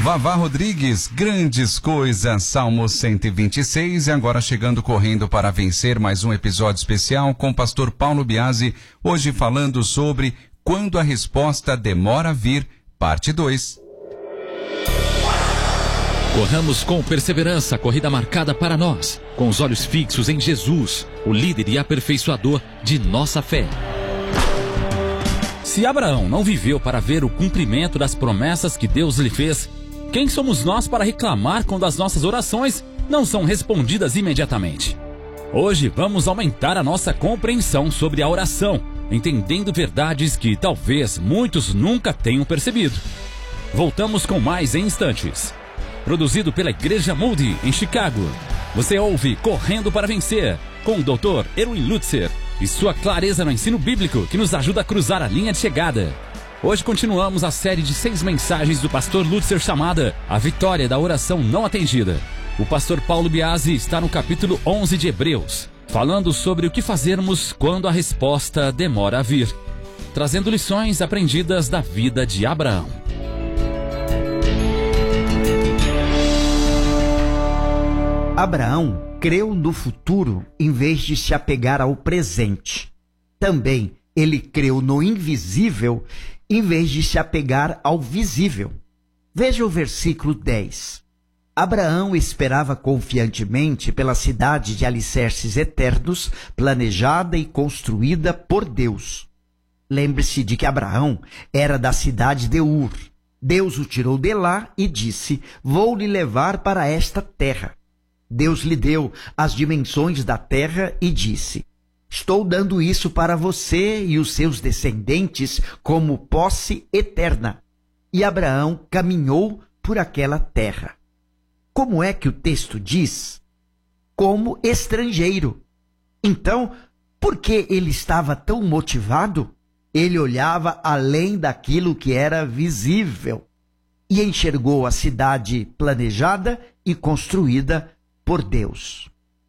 Vavá Rodrigues, grandes coisas, Salmo 126, e agora chegando correndo para vencer mais um episódio especial com o pastor Paulo Biasi, hoje falando sobre Quando a Resposta Demora a Vir, parte 2. Corramos com perseverança a corrida marcada para nós, com os olhos fixos em Jesus, o líder e aperfeiçoador de nossa fé. Se Abraão não viveu para ver o cumprimento das promessas que Deus lhe fez, quem somos nós para reclamar quando as nossas orações não são respondidas imediatamente? Hoje vamos aumentar a nossa compreensão sobre a oração, entendendo verdades que talvez muitos nunca tenham percebido. Voltamos com mais em instantes. Produzido pela Igreja Moody, em Chicago. Você ouve Correndo para Vencer, com o Dr. Erwin Lutzer e sua clareza no ensino bíblico que nos ajuda a cruzar a linha de chegada. Hoje continuamos a série de 6 mensagens do pastor Lutzer chamada A Vitória da Oração Não Atendida. O pastor Paulo Biasi está no capítulo 11 de Hebreus, falando sobre o que fazermos quando a resposta demora a vir, trazendo lições aprendidas da vida de Abraão. Abraão creu no futuro em vez de se apegar ao presente. Também ele creu no invisível em vez de se apegar ao visível. Veja o versículo 10. Abraão esperava confiantemente pela cidade de alicerces eternos, planejada e construída por Deus. Lembre-se de que Abraão era da cidade de Ur. Deus o tirou de lá e disse: "Vou lhe levar para esta terra." Deus lhe deu as dimensões da terra e disse: "Estou dando isso para você e os seus descendentes como posse eterna." E Abraão caminhou por aquela terra. Como é que o texto diz? Como estrangeiro. Então, por que ele estava tão motivado? Ele olhava além daquilo que era visível e enxergou a cidade planejada e construída por Deus.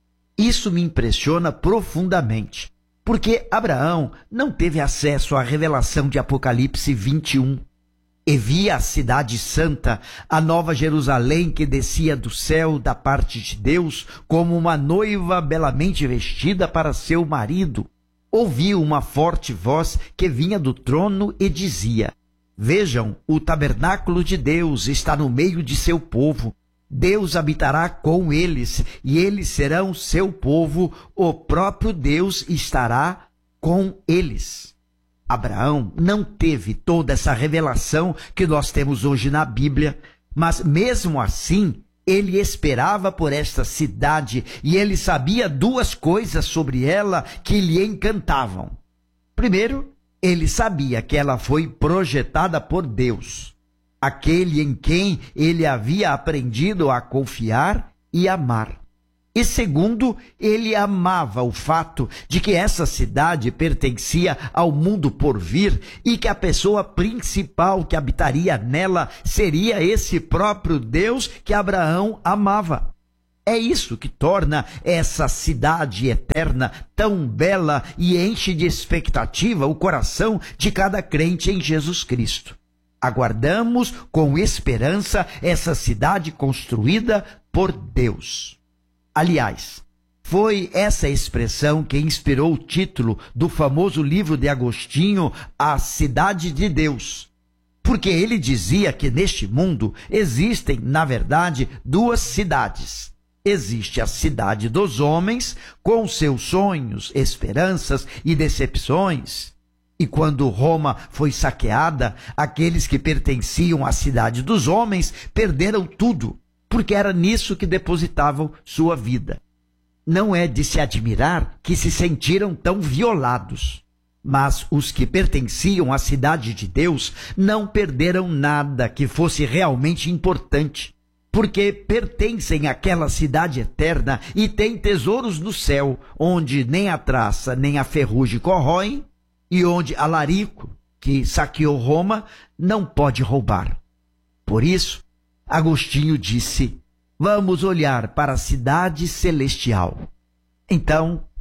Isso me impressiona profundamente, porque Abraão não teve acesso à revelação de Apocalipse 21 e via a cidade santa, a nova Jerusalém que descia do céu da parte de Deus como uma noiva belamente vestida para seu marido. Ouviu uma forte voz que vinha do trono e dizia: "Vejam, o tabernáculo de Deus está no meio de seu povo. Deus habitará com eles, e eles serão seu povo, o próprio Deus estará com eles." Abraão não teve toda essa revelação que nós temos hoje na Bíblia, mas mesmo assim, ele esperava por esta cidade e ele sabia 2 coisas sobre ela que lhe encantavam. Primeiro, ele sabia que ela foi projetada por Deus, aquele em quem ele havia aprendido a confiar e amar. E segundo, ele amava o fato de que essa cidade pertencia ao mundo por vir e que a pessoa principal que habitaria nela seria esse próprio Deus que Abraão amava. É isso que torna essa cidade eterna tão bela e enche de expectativa o coração de cada crente em Jesus Cristo. Aguardamos com esperança essa cidade construída por Deus. Aliás, foi essa expressão que inspirou o título do famoso livro de Agostinho, A Cidade de Deus. Porque ele dizia que neste mundo existem, na verdade, 2 cidades. Existe a cidade dos homens, com seus sonhos, esperanças e decepções. E quando Roma foi saqueada, aqueles que pertenciam à cidade dos homens perderam tudo, porque era nisso que depositavam sua vida. Não é de se admirar que se sentiram tão violados. Mas os que pertenciam à cidade de Deus não perderam nada que fosse realmente importante, porque pertencem àquela cidade eterna e têm tesouros no céu, onde nem a traça nem a ferrugem corroem, e onde alarico, que saqueou Roma, não pode roubar. Por isso, Agostinho disse: "Vamos olhar para a cidade celestial." Então,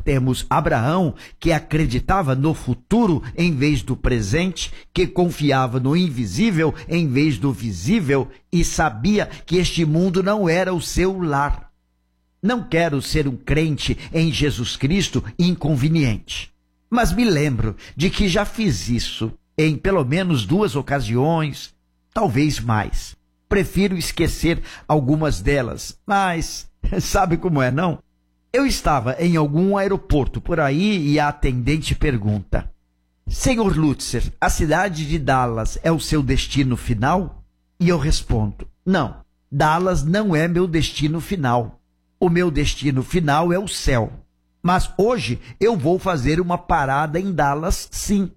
temos Abraão, que acreditava no futuro em vez do presente, que confiava no invisível em vez do visível e sabia que este mundo não era o seu lar. Não quero ser um crente em Jesus Cristo inconveniente, mas me lembro de que já fiz isso em pelo menos 2 ocasiões, talvez mais. Prefiro esquecer algumas delas, mas sabe como é, não? Eu estava em algum aeroporto por aí e a atendente pergunta: Senhor Lutzer, a cidade de Dallas é o seu destino final? E eu respondo: não, Dallas não é meu destino final. O meu destino final é o céu. Mas hoje eu vou fazer uma parada em Dallas, sim.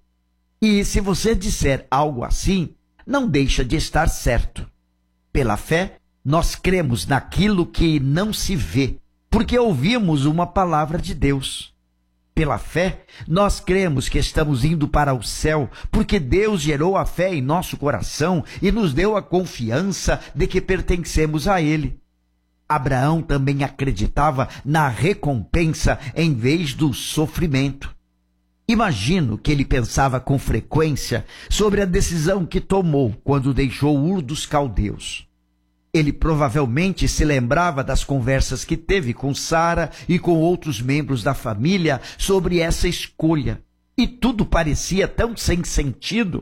E se você disser algo assim, não deixa de estar certo. Pela fé, nós cremos naquilo que não se vê, porque ouvimos uma palavra de Deus. Pela fé, nós cremos que estamos indo para o céu, porque Deus gerou a fé em nosso coração e nos deu a confiança de que pertencemos a Ele. Abraão também acreditava na recompensa em vez do sofrimento. Imagino que ele pensava com frequência sobre a decisão que tomou quando deixou Ur dos Caldeus. Ele provavelmente se lembrava das conversas que teve com Sara e com outros membros da família sobre essa escolha. E tudo parecia tão sem sentido.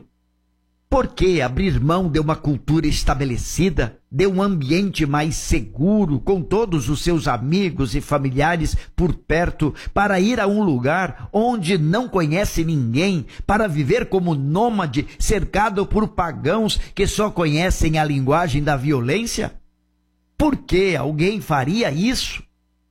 Por que abrir mão de uma cultura estabelecida, de um ambiente mais seguro, com todos os seus amigos e familiares por perto, para ir a um lugar onde não conhece ninguém, para viver como nômade, cercado por pagãos que só conhecem a linguagem da violência? Por que alguém faria isso?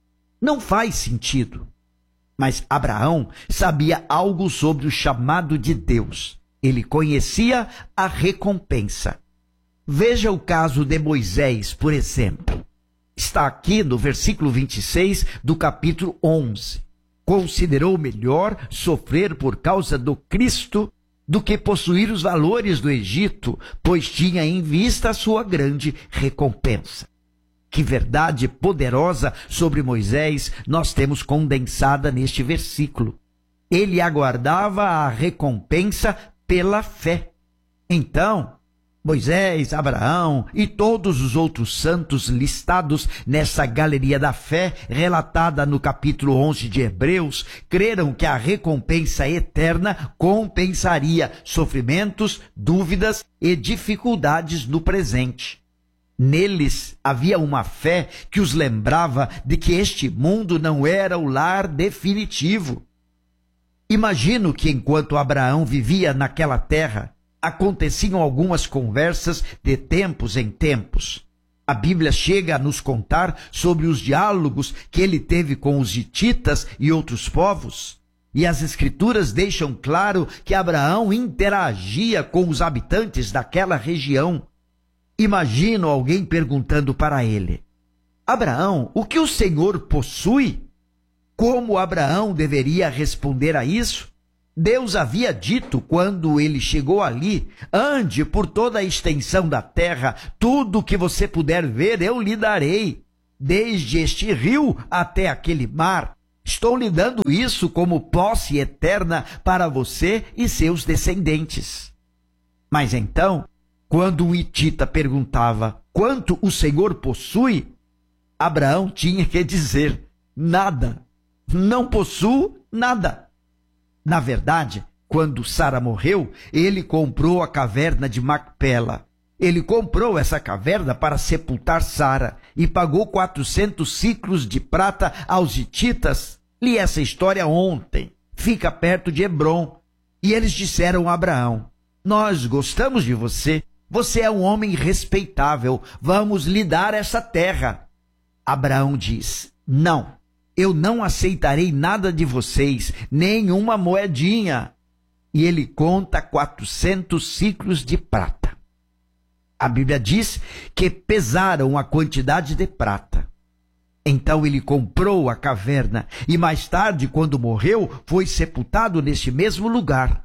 Não faz sentido. Mas Abraão sabia algo sobre o chamado de Deus. Ele conhecia a recompensa. Veja o caso de Moisés, por exemplo. Está aqui no versículo 26 do capítulo 11. Considerou melhor sofrer por causa do Cristo do que possuir os valores do Egito, pois tinha em vista a sua grande recompensa. Que verdade poderosa sobre Moisés nós temos condensada neste versículo. Ele aguardava a recompensa pela fé. Então, Moisés, Abraão e todos os outros santos listados nessa galeria da fé, relatada no capítulo 11 de Hebreus, creram que a recompensa eterna compensaria sofrimentos, dúvidas e dificuldades no presente. Neles havia uma fé que os lembrava de que este mundo não era o lar definitivo. Imagino que enquanto Abraão vivia naquela terra, aconteciam algumas conversas de tempos em tempos. A Bíblia chega a nos contar sobre os diálogos que ele teve com os hititas e outros povos. E as Escrituras deixam claro que Abraão interagia com os habitantes daquela região. Imagino alguém perguntando para ele: Abraão, o que o Senhor possui? Como Abraão deveria responder a isso? Deus havia dito quando ele chegou ali: ande por toda a extensão da terra, tudo o que você puder ver eu lhe darei, desde este rio até aquele mar. Estou lhe dando isso como posse eterna para você e seus descendentes. Mas então, quando um hitita perguntava quanto o Senhor possui, Abraão tinha que dizer: nada. Não possuo nada. Na verdade, quando Sara morreu, ele comprou a caverna de Macpela. Ele comprou essa caverna para sepultar Sara e pagou 400 siclos de prata aos hititas. Li essa história ontem. Fica perto de Hebrom. E eles disseram a Abraão: nós gostamos de você. Você é um homem respeitável. Vamos lhe dar essa terra. Abraão diz: não. Eu não aceitarei nada de vocês, nem uma moedinha. E ele conta 400 siclos de prata. A Bíblia diz que pesaram a quantidade de prata. Então ele comprou a caverna e mais tarde, quando morreu, foi sepultado neste mesmo lugar.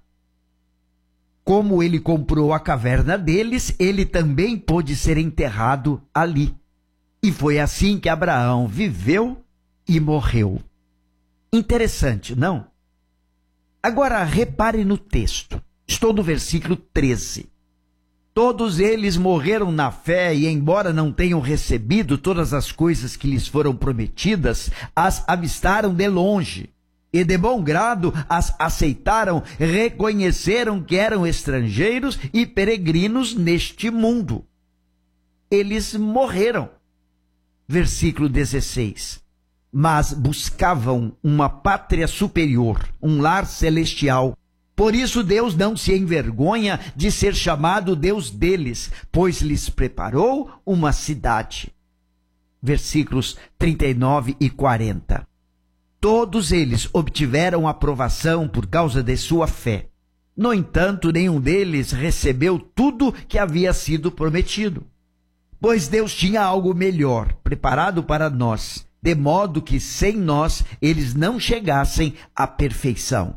Como ele comprou a caverna deles, ele também pôde ser enterrado ali. E foi assim que Abraão viveu e morreu. Interessante, não? Agora, repare no texto. Estou no versículo 13. Todos eles morreram na fé e, embora não tenham recebido todas as coisas que lhes foram prometidas, as avistaram de longe e, de bom grado, as aceitaram, reconheceram que eram estrangeiros e peregrinos neste mundo. Eles morreram. Versículo 16. Mas buscavam uma pátria superior, um lar celestial. Por isso Deus não se envergonha de ser chamado Deus deles, pois lhes preparou uma cidade. Versículos 39 e 40. Todos eles obtiveram aprovação por causa de sua fé. No entanto, nenhum deles recebeu tudo que havia sido prometido. Pois Deus tinha algo melhor preparado para nós, de modo que sem nós eles não chegassem à perfeição.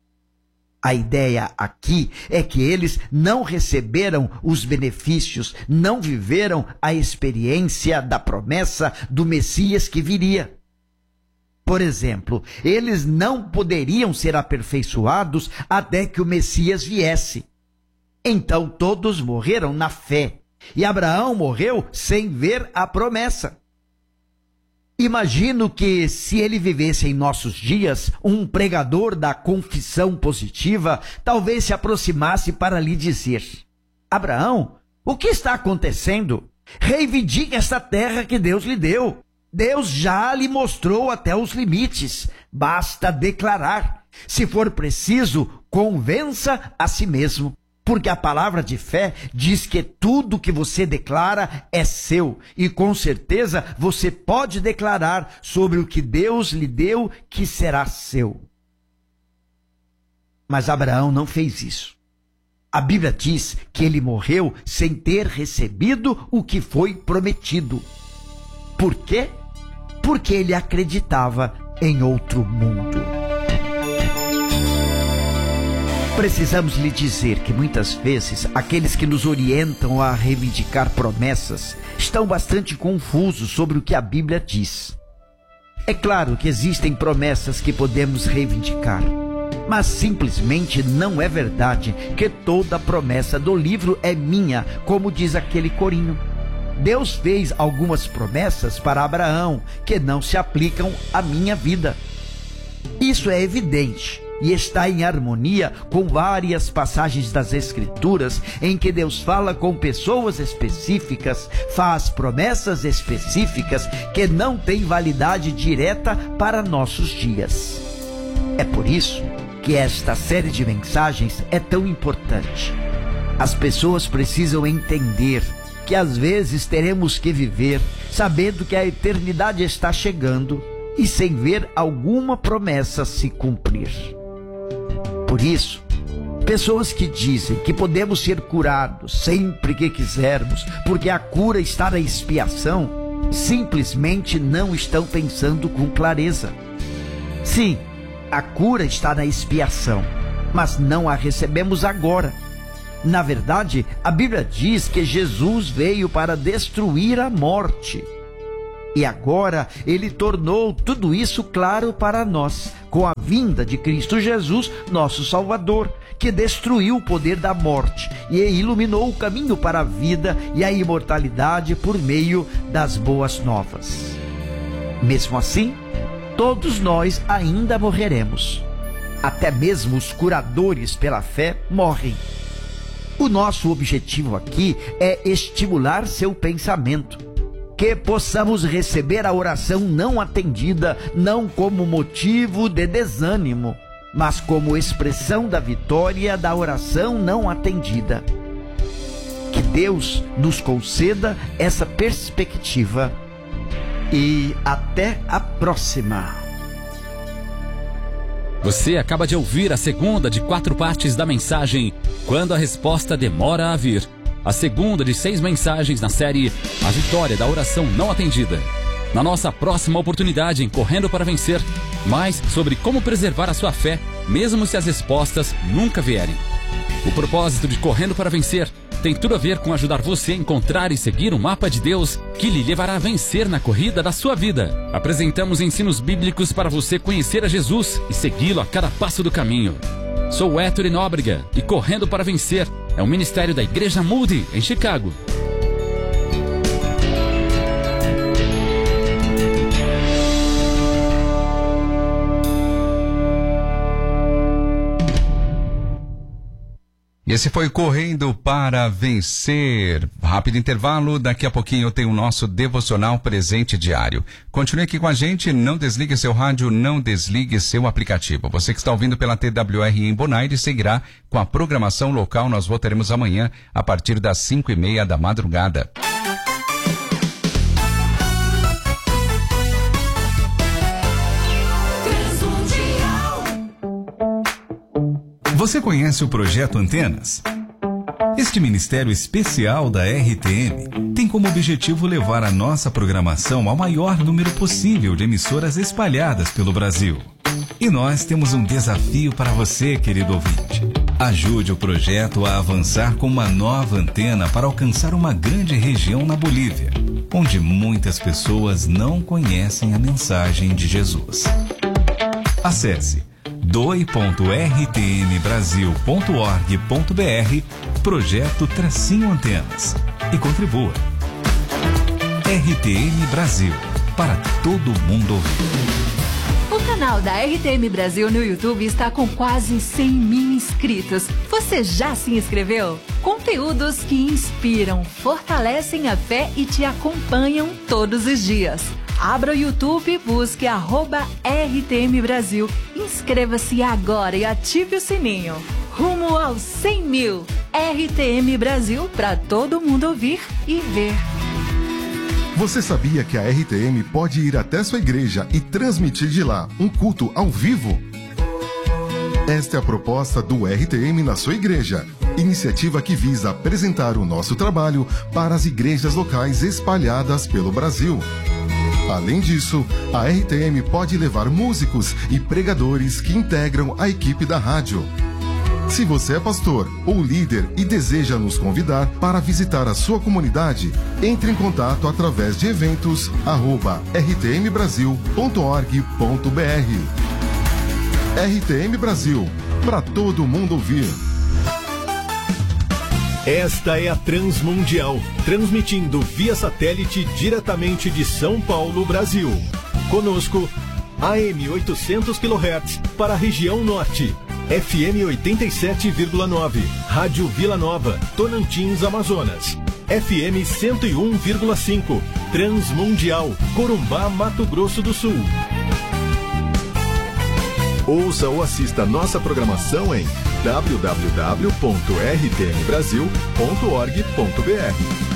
A ideia aqui é que eles não receberam os benefícios, não viveram a experiência da promessa do Messias que viria. Por exemplo, eles não poderiam ser aperfeiçoados até que o Messias viesse. Então todos morreram na fé, e Abraão morreu sem ver a promessa. Imagino que, se ele vivesse em nossos dias, um pregador da confissão positiva talvez se aproximasse para lhe dizer: Abraão, o que está acontecendo? Reivindique esta terra que Deus lhe deu. Deus já lhe mostrou até os limites. Basta declarar. Se for preciso, convença a si mesmo. Porque a palavra de fé diz que tudo que você declara é seu. E com certeza você pode declarar sobre o que Deus lhe deu que será seu. Mas Abraão não fez isso. A Bíblia diz que ele morreu sem ter recebido o que foi prometido. Por quê? Porque ele acreditava em outro mundo. Precisamos lhe dizer que muitas vezes aqueles que nos orientam a reivindicar promessas estão bastante confusos sobre o que a Bíblia diz. É claro que existem promessas que podemos reivindicar, mas simplesmente não é verdade que toda promessa do livro é minha, como diz aquele corinho. Deus fez algumas promessas para Abraão que não se aplicam à minha vida. Isso é evidente. E está em harmonia com várias passagens das Escrituras em que Deus fala com pessoas específicas, faz promessas específicas que não têm validade direta para nossos dias. É por isso que esta série de mensagens é tão importante. As pessoas precisam entender que às vezes teremos que viver sabendo que a eternidade está chegando e sem ver alguma promessa se cumprir. Por isso, pessoas que dizem que podemos ser curados sempre que quisermos, porque a cura está na expiação, simplesmente não estão pensando com clareza. Sim, a cura está na expiação, mas não a recebemos agora. Na verdade, a Bíblia diz que Jesus veio para destruir a morte. E agora ele tornou tudo isso claro para nós, com a vinda de Cristo Jesus, nosso Salvador, que destruiu o poder da morte e iluminou o caminho para a vida e a imortalidade por meio das boas novas. Mesmo assim, todos nós ainda morreremos. Até mesmo os curadores pela fé morrem. O nosso objetivo aqui é estimular seu pensamento, que possamos receber a oração não atendida não como motivo de desânimo, mas como expressão da vitória da oração não atendida. Que Deus nos conceda essa perspectiva e até a próxima. Você acaba de ouvir a segunda de 4 partes da mensagem Quando a Resposta Demora a Vir. A segunda de 6 mensagens na série A Vitória da Oração Não Atendida. Na nossa próxima oportunidade em Correndo para Vencer, mais sobre como preservar a sua fé, mesmo se as respostas nunca vierem. O propósito de Correndo para Vencer tem tudo a ver com ajudar você a encontrar e seguir o mapa de Deus que lhe levará a vencer na corrida da sua vida. Apresentamos ensinos bíblicos para você conhecer a Jesus e segui-lo a cada passo do caminho. Sou Héctor Nóbrega e Correndo para Vencer é um ministério da Igreja Moody, em Chicago. E esse foi Correndo para Vencer. Rápido intervalo, daqui a pouquinho eu tenho o nosso devocional presente diário. Continue aqui com a gente, não desligue seu rádio, não desligue seu aplicativo. Você que está ouvindo pela TWR em Bonaire seguirá com a programação local. Nós voltaremos amanhã a partir das 5:30 da madrugada. Você conhece o Projeto Antenas? Este ministério especial da RTM tem como objetivo levar a nossa programação ao maior número possível de emissoras espalhadas pelo Brasil. E nós temos um desafio para você, querido ouvinte. Ajude o projeto a avançar com uma nova antena para alcançar uma grande região na Bolívia, onde muitas pessoas não conhecem a mensagem de Jesus. Acesse doe.rtmbrasil.org.br Projeto-Antenas e contribua. RTM Brasil, para todo mundo ouvir. O canal da RTM Brasil no YouTube está com quase 100.000 inscritos. Você já se inscreveu? Conteúdos que inspiram, fortalecem a fé e te acompanham todos os dias. Abra o YouTube e busque @RTM Brasil. Inscreva-se agora e ative o sininho. Rumo aos 100.000. RTM Brasil, para todo mundo ouvir e ver. Você sabia que a RTM pode ir até sua igreja e transmitir de lá um culto ao vivo? Esta é a proposta do RTM na sua igreja. Iniciativa que visa apresentar o nosso trabalho para as igrejas locais espalhadas pelo Brasil. Além disso, a RTM pode levar músicos e pregadores que integram a equipe da rádio. Se você é pastor ou líder e deseja nos convidar para visitar a sua comunidade, entre em contato através de eventos@rtmbrasil.org.br. RTM Brasil, para todo mundo ouvir. Esta é a Transmundial, transmitindo via satélite diretamente de São Paulo, Brasil. Conosco, AM 800 kHz para a região norte, FM 87,9, Rádio Vila Nova, Tonantins, Amazonas, FM 101,5, Transmundial, Corumbá, Mato Grosso do Sul. Ouça ou assista nossa programação em www.rtmbrasil.org.br.